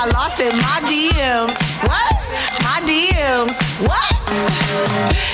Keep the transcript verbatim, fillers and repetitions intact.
I lost in my D Ms. What? My D Ms. What?